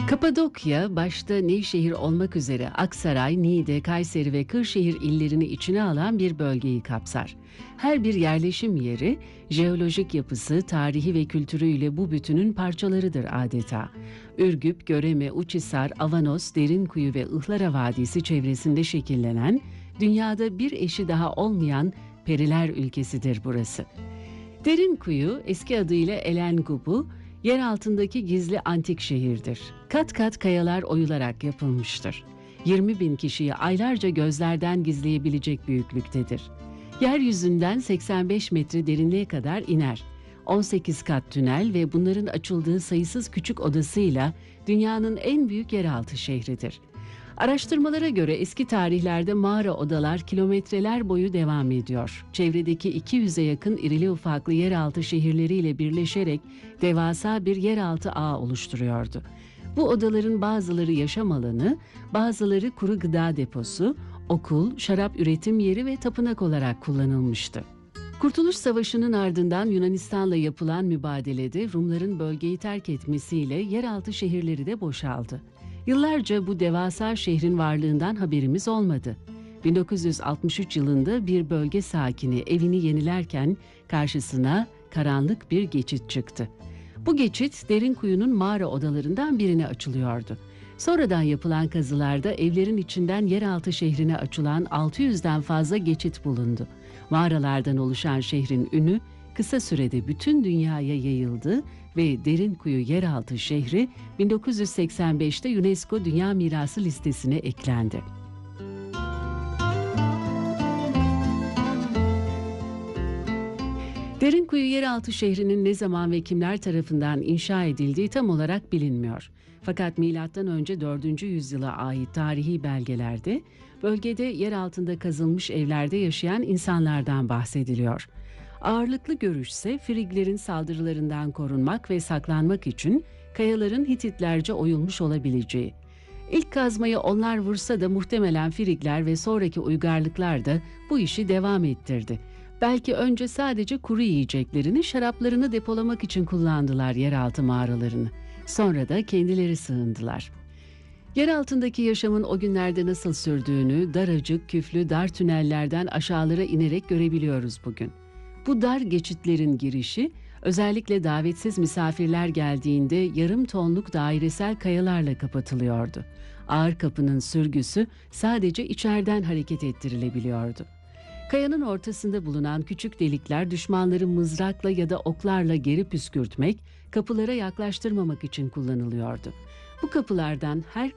Kapadokya, başta Nevşehir olmak üzere Aksaray, Niğde, Kayseri ve Kırşehir illerini içine alan bir bölgeyi kapsar. Her bir yerleşim yeri, jeolojik yapısı, tarihi ve kültürüyle bu bütünün parçalarıdır adeta. Ürgüp, Göreme, Uçhisar, Avanos, Derinkuyu ve Ihlara Vadisi çevresinde şekillenen, dünyada bir eşi daha olmayan periler ülkesidir burası. Derinkuyu, eski adıyla Elengubu, yer altındaki gizli antik şehirdir. Kat kat kayalar oyularak yapılmıştır. 20 bin kişiyi aylarca gözlerden gizleyebilecek büyüklüktedir. Yeryüzünden 85 metre derinliğe kadar iner. 18 kat tünel ve bunların açıldığı sayısız küçük odasıyla dünyanın en büyük yeraltı şehridir. Araştırmalara göre eski tarihlerde mağara odalar kilometreler boyu devam ediyor. Çevredeki 200'e yakın irili ufaklı yeraltı şehirleriyle birleşerek devasa bir yeraltı ağı oluşturuyordu. Bu odaların bazıları yaşam alanı, bazıları kuru gıda deposu, okul, şarap üretim yeri ve tapınak olarak kullanılmıştı. Kurtuluş Savaşı'nın ardından Yunanistan'la yapılan mübadelede Rumların bölgeyi terk etmesiyle yeraltı şehirleri de boşaldı. Yıllarca bu devasa şehrin varlığından haberimiz olmadı. 1963 yılında bir bölge sakini evini yenilerken karşısına karanlık bir geçit çıktı. Bu geçit Derinkuyu'nun mağara odalarından birine açılıyordu. Sonradan yapılan kazılarda evlerin içinden yeraltı şehrine açılan 600'den fazla geçit bulundu. Mağaralardan oluşan şehrin ünü kısa sürede bütün dünyaya yayıldı ve Derinkuyu yeraltı şehri 1985'te UNESCO Dünya Mirası listesine eklendi. Derinkuyu yeraltı şehrinin ne zaman ve kimler tarafından inşa edildiği tam olarak bilinmiyor. Fakat M.Ö. 4. yüzyıla ait tarihi belgelerde bölgede yer altında kazılmış evlerde yaşayan insanlardan bahsediliyor. Ağırlıklı görüşse Friglerin saldırılarından korunmak ve saklanmak için kayaların Hititlerce oyulmuş olabileceği. İlk kazmayı onlar vursa da muhtemelen Frigler ve sonraki uygarlıklar da bu işi devam ettirdi. Belki önce sadece kuru yiyeceklerini, şaraplarını depolamak için kullandılar yeraltı mağaralarını. Sonra da kendileri sığındılar. Yer altındaki yaşamın o günlerde nasıl sürdüğünü daracık, küflü, dar tünellerden aşağılara inerek görebiliyoruz bugün. Bu dar geçitlerin girişi, özellikle davetsiz misafirler geldiğinde yarım tonluk dairesel kayalarla kapatılıyordu. Ağır kapının sürgüsü sadece içeriden hareket ettirilebiliyordu. Kayanın ortasında bulunan küçük delikler düşmanları mızrakla ya da oklarla geri püskürtmek, kapılara yaklaştırmamak için kullanılıyordu. Bu kapılardan her